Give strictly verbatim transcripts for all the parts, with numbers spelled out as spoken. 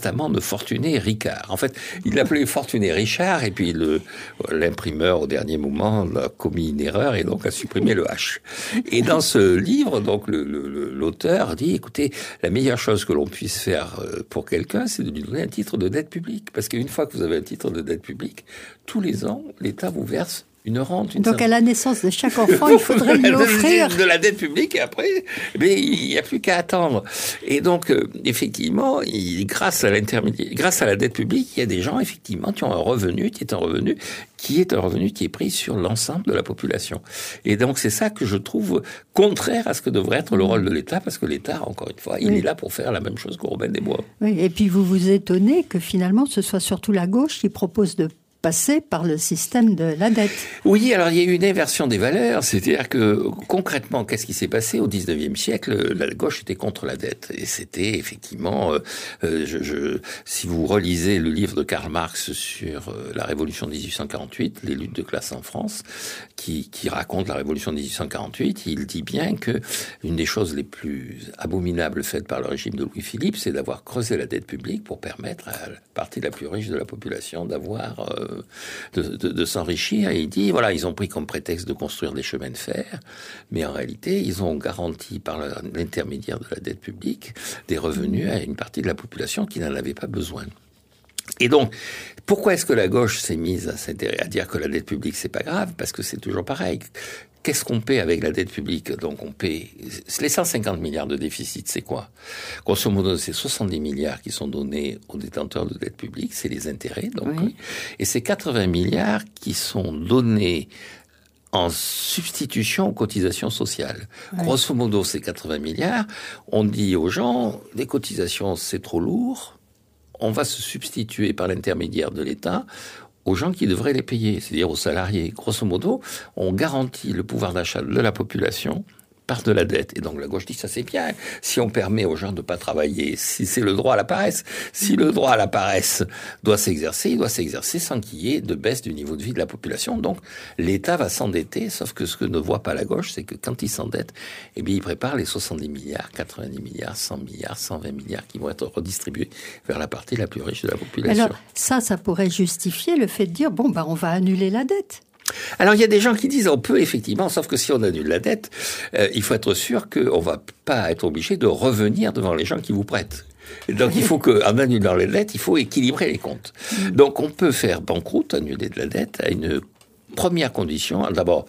testament de Fortuné Ricard. En fait, il l'appelait Fortuné Richard, et puis le, l'imprimeur, au dernier moment, a commis une erreur et donc a supprimé le H. Et dans ce livre, donc, le, le, l'auteur dit, écoutez, la meilleure chose que l'on puisse faire pour quelqu'un, c'est de lui donner un titre de dette publique. Parce qu'une fois que vous avez un titre de dette publique, tous les ans, l'État vous verse une rente. Une Donc, certaine... à la naissance de chaque enfant, il faudrait lui offrir... de la dette publique, et après, mais il n'y a plus qu'à attendre. Et donc, euh, effectivement, il, grâce à l'intermédiaire, grâce à la dette publique, il y a des gens, effectivement, qui ont un revenu, qui est un revenu, qui est un revenu qui est pris sur l'ensemble de la population. Et donc, c'est ça que je trouve contraire à ce que devrait être le rôle de l'État, parce que l'État, encore une fois, il oui. est là pour faire la même chose que Robin des Bois. Oui, et puis vous vous étonnez que finalement, ce soit surtout la gauche qui propose de passer par le système de la dette. Oui, alors il y a eu une inversion des valeurs, c'est-à-dire que concrètement, qu'est-ce qui s'est passé au dix-neuvième siècle? La gauche était contre la dette, et c'était effectivement, euh, je, je, si vous relisez le livre de Karl Marx sur euh, la Révolution de dix-huit cent quarante-huit, les luttes de classe en France, qui, qui raconte la Révolution de dix-huit cent quarante-huit, il dit bien que une des choses les plus abominables faites par le régime de Louis-Philippe, c'est d'avoir creusé la dette publique pour permettre à la partie la plus riche de la population d'avoir euh, De, de, de s'enrichir. Et il dit, voilà, ils ont pris comme prétexte de construire des chemins de fer, mais en réalité, ils ont garanti par l'intermédiaire de la dette publique des revenus à une partie de la population qui n'en avait pas besoin. Et donc, pourquoi est-ce que la gauche s'est mise à, à dire que la dette publique, c'est pas grave? Parce que c'est toujours pareil. Qu'est-ce qu'on paie avec la dette publique? Donc on paie les cent cinquante milliards de déficit, c'est quoi? Grosso modo, c'est soixante-dix milliards qui sont donnés aux détenteurs de dette publique, c'est les intérêts, donc, oui. Et c'est quatre-vingts milliards qui sont donnés en substitution aux cotisations sociales. Oui. Grosso modo, ces quatre-vingts milliards, on dit aux gens, les cotisations, c'est trop lourd, on va se substituer par l'intermédiaire de l'État aux gens qui devraient les payer, c'est-à-dire aux salariés. Grosso modo, on garantit le pouvoir d'achat de la population par de la dette. Et donc la gauche dit, ça c'est bien, si on permet aux gens de ne pas travailler, si c'est le droit à la paresse, si le droit à la paresse doit s'exercer, il doit s'exercer sans qu'il y ait de baisse du niveau de vie de la population. Donc l'État va s'endetter, sauf que ce que ne voit pas la gauche, c'est que quand il s'endette, eh bien il prépare les soixante-dix milliards, quatre-vingt-dix milliards, cent milliards, cent vingt milliards qui vont être redistribués vers la partie la plus riche de la population. Alors ça, ça pourrait justifier le fait de dire, bon, ben on va annuler la dette. Alors, il y a des gens qui disent, on peut effectivement, sauf que si on annule la dette, euh, il faut être sûr qu'on ne va pas être obligé de revenir devant les gens qui vous prêtent. Donc, il faut qu'en annulant la dette, il faut équilibrer les comptes. Donc, on peut faire banqueroute, annuler de la dette, à une première condition. D'abord,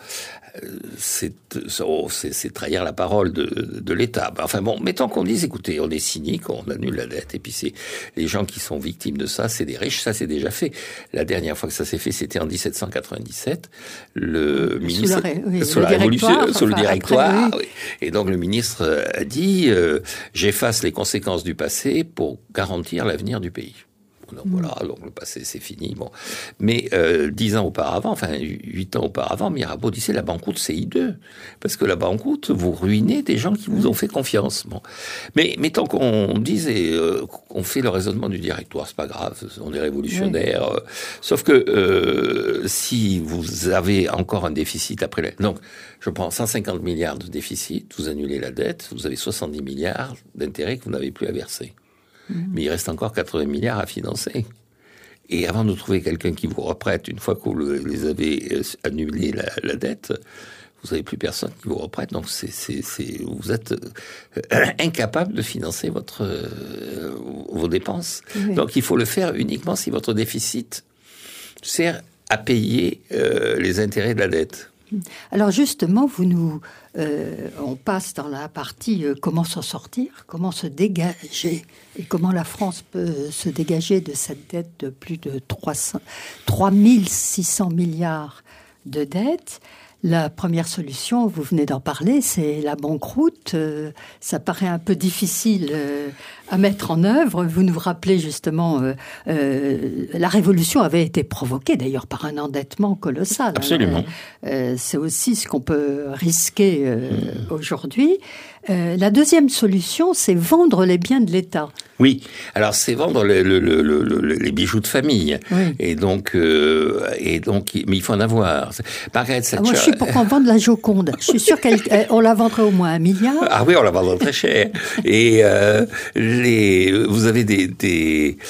c'est, c'est, c'est trahir la parole de, de l'État. Enfin bon, mettons qu'on dise, écoutez, on est cynique, on annule la dette, et puis c'est les gens qui sont victimes de ça, c'est des riches, ça c'est déjà fait. La dernière fois que ça s'est fait, c'était en dix-sept cent quatre-vingt-dix-sept, le sous ministre, la, oui, sous le la révolution, enfin, sous le directoire, après, oui. oui. Et donc le ministre a dit, euh, j'efface les conséquences du passé pour garantir l'avenir du pays. Donc voilà, donc le passé c'est fini. Bon, mais euh, dix ans auparavant, enfin huit ans auparavant, Mirabeau disait la banqueroute c'est hideux, parce que la banqueroute vous ruinez des gens qui vous ont fait confiance. Bon, mais mettons qu'on disait, euh, qu'on fait le raisonnement du directoire, c'est pas grave, on est révolutionnaire. Oui. Euh, sauf que euh, si vous avez encore un déficit après, la... donc je prends cent cinquante milliards de déficit, vous annulez la dette, vous avez soixante-dix milliards d'intérêts que vous n'avez plus à verser. Mais il reste encore quatre-vingts milliards à financer. Et avant de trouver quelqu'un qui vous reprête, une fois que vous les avez annulé la, la dette, vous n'avez plus personne qui vous reprête. Donc c'est, c'est, c'est, vous êtes incapable de financer votre, euh, vos dépenses. Oui. Donc il faut le faire uniquement si votre déficit sert à payer euh, les intérêts de la dette. Alors justement, vous nous, euh, on passe dans la partie euh, comment s'en sortir, comment se dégager et comment la France peut se dégager de cette dette de plus de trois mille six cents milliards de dettes. La première solution, vous venez d'en parler, c'est la banqueroute. Euh, ça paraît un peu difficile euh, à mettre en œuvre. Vous nous rappelez justement, euh, euh, la Révolution avait été provoquée d'ailleurs par un endettement colossal. Absolument. Euh, c'est aussi ce qu'on peut risquer euh, mmh. aujourd'hui. Euh, la deuxième solution, c'est vendre les biens de l'État. Oui, alors c'est vendre le, le, le, le, les bijoux de famille. Oui. Et donc, euh, et donc, mais il faut en avoir. Margaret Thatcher. Ah, moi, je suis pour qu'on vende la Joconde. Je suis sûr qu'on la vendrait au moins un milliard. Ah oui, on la vendrait très cher. Et euh, les, vous avez des, des,